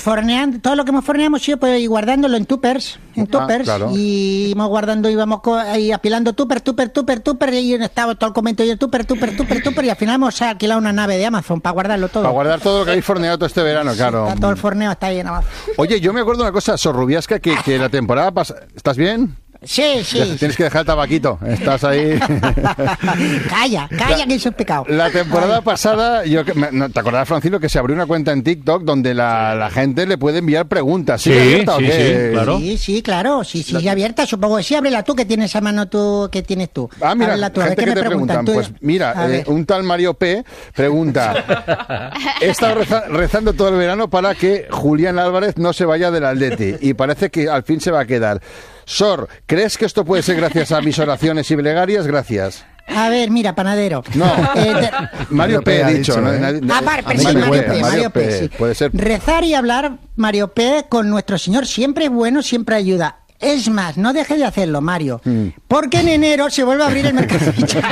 forneando, todo lo que hemos forneado hemos ido pues, guardándolo en tuppers, claro. y íbamos guardando, íbamos ahí apilando tupper, y estaba todo el comento de tupper, y al final hemos alquilado una nave de Amazon para guardarlo todo. Para guardar todo lo que habéis forneado todo este verano, claro. Está todo el forneo, está ahí en Amazon. Oye, yo me acuerdo de una cosa, Sor Rubiasca, que la temporada pasada... ¿Estás bien? Sí. Tienes que dejar el tabaquito. Estás ahí. Calla, que eso es pecado. La temporada pasada, ¿te acordás, Francino, que se abrió una cuenta en TikTok donde la gente le puede enviar preguntas? Sí, claro. Sí, claro. Sí, abierta. Supongo que sí, ábrela tú, que tienes a mano tú, que tienes tú. Ah, mira, ábrela tú, a ver gente qué que me te preguntan. Pues mira, un tal Mario P. pregunta: he estado rezando todo el verano para que Julián Álvarez no se vaya del Atleti y parece que al fin se va a quedar. Sor, ¿crees que esto puede ser gracias a mis oraciones y plegarias? Gracias. A ver, mira, panadero. No, Mario P. ha dicho. Mario P. Sí. Puede ser. Rezar y hablar, Mario P. con nuestro Señor siempre es bueno, siempre ayuda. Es más, no deje de hacerlo, Mario, porque en enero se vuelve a abrir el mercado.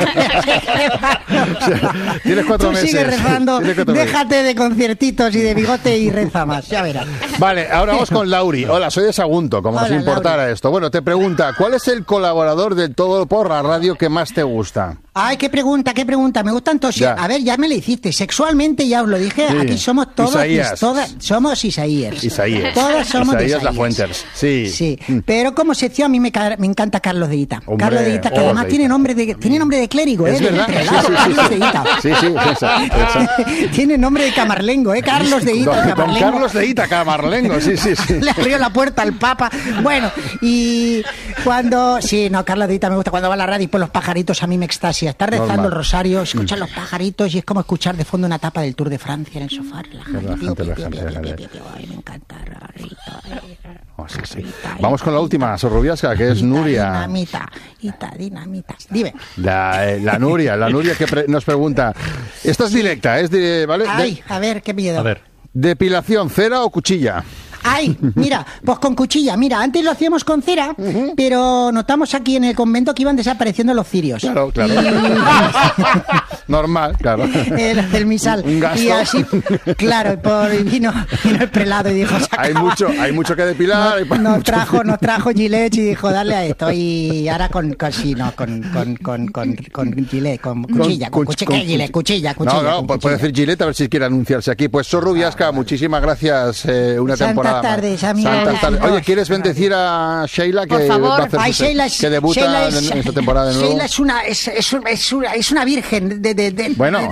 Tienes 4 meses. Sigue rezando, déjate de conciertitos y de bigote y reza más, ya verás. Vale, ahora vamos con Lauri. Hola, soy de Sagunto, como si importara esto. Bueno, te pregunta, ¿cuál es el colaborador del Todo por la Radio que más te gusta? Ay, qué pregunta. Me gustan todos. Ya. A ver, ya me lo hiciste. Sexualmente ya os lo dije. Sí. Aquí somos todos. Somos Isaías. Todas somos Isaías La Fuenters. Sí. Pero como sección a mí me encanta Carlos de Ita. Hombre, Carlos de Ita, que además tiene nombre de clérigo, es verdad. Carlos de Ita. Sí. Tiene nombre de camarlengo, Carlos de Ita. Don Carlos de Ita, camarlengo. Sí. Le abrió la puerta al Papa. Bueno, y cuando... Sí, no, Carlos de Ita me gusta. Cuando va a la radio y por los pajaritos a mí me extasia. Estar rezando el rosario, escuchar los pajaritos y es como escuchar de fondo una etapa del Tour de Francia en el sofá. Ay, me encanta. Vamos con la última, Sor Rubiasca, que es Nuria. Dinamita. Dime. La Nuria que nos pregunta. Esta es directa, ¿vale? Ay, a ver, qué miedo. A ver. ¿Depilación, cera o cuchilla? Ay, mira, pues con cuchilla. Mira, antes lo hacíamos con cera, pero notamos aquí en el convento que iban desapareciendo los cirios. Claro. Normal, claro. El misal. Un gasto. Y así, claro, vino el prelado y dijo... Hay mucho que depilar. Nos trajo Gillette y dijo, darle a esto. Y ahora con Gillette, con cuchilla. Cuchilla. No, puede decir Gillette a ver si quiere anunciarse aquí. Pues Sor Rubiasca, muchísimas gracias. Una temporada. Tardes, amiga. Oye, ¿quieres bendecir a Sheila? Por favor. Que debuta en esta temporada de nuevo. Sheila es una virgen Bueno.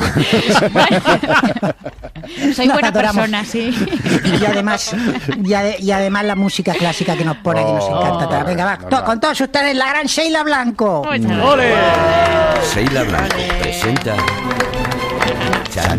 Soy buena persona, sí. Y además la música clásica que nos pone aquí nos encanta. Venga, va. Con todos ustedes, la gran Sheila Blanco. ¡Ole! Sheila Blanco presenta...